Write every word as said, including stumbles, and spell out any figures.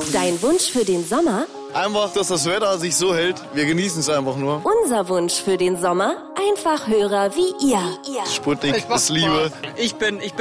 Dein Wunsch für den Sommer? Einfach, dass das Wetter sich so hält. Wir genießen es einfach nur. Unser Wunsch für den Sommer? Einfach Hörer wie ihr. Sputnik ist Liebe. Ich bin, ich bin